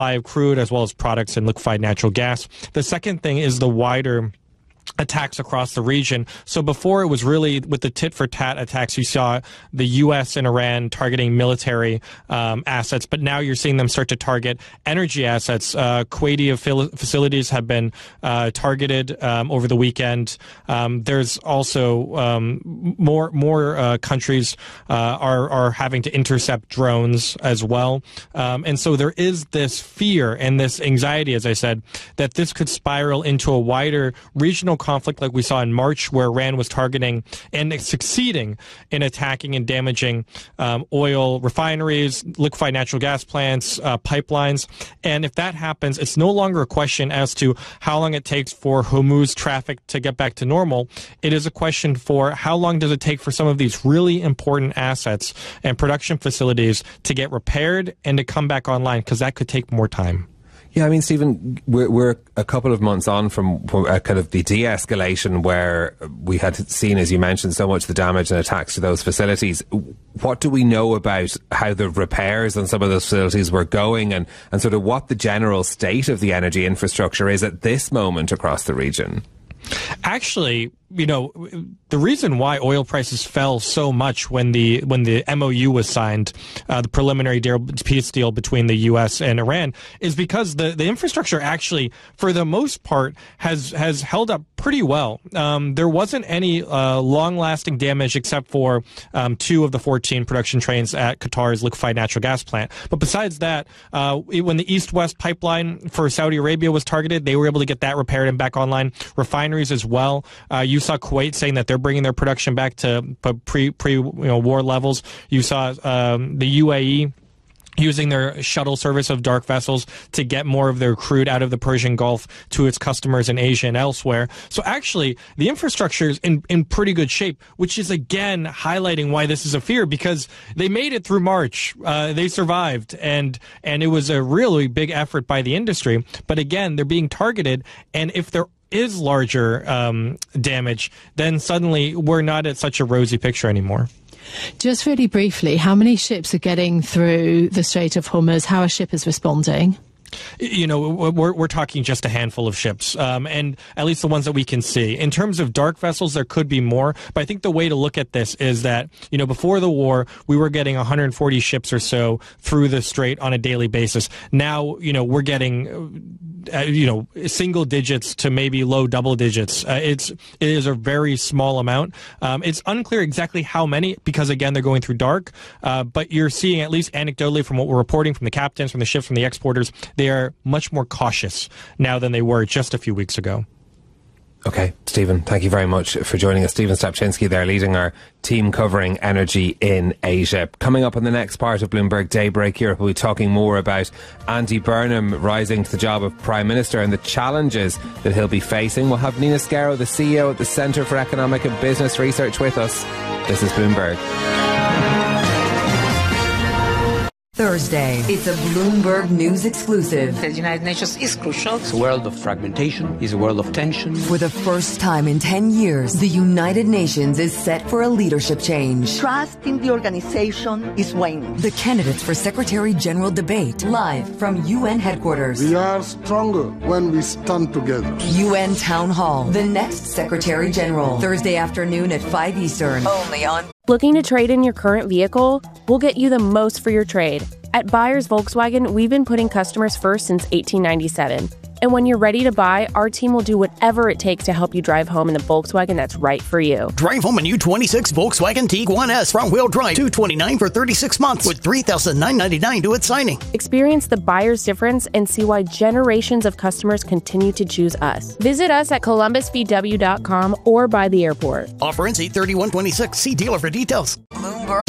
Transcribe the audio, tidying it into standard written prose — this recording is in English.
of crude as well as products and liquefied natural gas. The second thing is the wider attacks across the region. So before, it was really with the tit-for-tat attacks, you saw the U.S. and Iran targeting military assets, but now you're seeing them start to target energy assets. Kuwaiti facilities have been targeted over the weekend. There's also more countries are having to intercept drones as well. And so there is this fear and this anxiety, as I said, that this could spiral into a wider regional conflict like we saw in March, where Iran was targeting and succeeding in attacking and damaging oil refineries, liquefied natural gas plants, pipelines. And if that happens, it's no longer a question as to how long it takes for Hormuz traffic to get back to normal. It is a question for how long does it take for some of these really important assets and production facilities to get repaired and to come back online, because that could take more time. Yeah, I mean, Stephen, we're a couple of months on from kind of the de-escalation where we had seen, as you mentioned, so much the damage and attacks to those facilities. What do we know about how the repairs on some of those facilities were going, and sort of what the general state of the energy infrastructure is at this moment across the region? Actually, you know, the reason why oil prices fell so much when the MOU was signed, the preliminary peace deal between the U.S. and Iran, is because the infrastructure actually, for the most part, has held up pretty well. There wasn't any long-lasting damage except for 2 of the 14 production trains at Qatar's liquefied natural gas plant. But besides that, when the East-West pipeline for Saudi Arabia was targeted, they were able to get that repaired and back online. Refineries as well. You saw Kuwait saying that they're bringing their production back to pre-war levels. You saw the UAE using their shuttle service of dark vessels to get more of their crude out of the Persian Gulf to its customers in Asia and elsewhere. So actually, the infrastructure is in pretty good shape, which is, again, highlighting why this is a fear, because they made it through March. They survived, and it was a really big effort by the industry. But again, they're being targeted, and if there is larger damage, then suddenly we're not at such a rosy picture anymore. Just really briefly, how many ships are getting through the Strait of Hormuz? How are shippers responding? You know, we're talking just a handful of ships, and at least the ones that we can see. In terms of dark vessels, there could be more, but I think the way to look at this is that, you know, before the war, we were getting 140 ships or so through the strait on a daily basis. Now, you know, we're getting single digits to maybe low double digits. It is a very small amount. It's unclear exactly how many, because again, they're going through dark, but you're seeing, at least anecdotally from what we're reporting from the captains, from the ships, from the exporters, they are much more cautious now than they were just a few weeks ago. Okay, Stephen, thank you very much for joining us. Stephen Stapczynski there, leading our team covering energy in Asia. Coming up on the next part of Bloomberg Daybreak Europe, we'll be talking more about Andy Burnham rising to the job of Prime Minister and the challenges that he'll be facing. We'll have Nina Scarrow, the CEO at the Centre for Economic and Business Research, with us. This is Bloomberg. Thursday, it's a Bloomberg News exclusive. The United Nations is crucial. It's a world of fragmentation, it's a world of tension. For the first time in 10 years, the United Nations is set for a leadership change. Trust in the organization is waning. The candidates for Secretary General debate, live from UN headquarters. We are stronger when we stand together. UN Town Hall, the next Secretary General, Thursday afternoon at 5 Eastern. Only on... Looking to trade in your current vehicle? We'll get you the most for your trade. At Buyers Volkswagen, we've been putting customers first since 1897. And when you're ready to buy, our team will do whatever it takes to help you drive home in the Volkswagen that's right for you. Drive home a new 26 Volkswagen Tiguan S front-wheel drive, $229 for 36 months with $3,999 due at signing. Experience the buyer's difference and see why generations of customers continue to choose us. Visit us at columbusvw.com or by the airport. Offer ends 8/31/26. See dealer for details. Bloomberg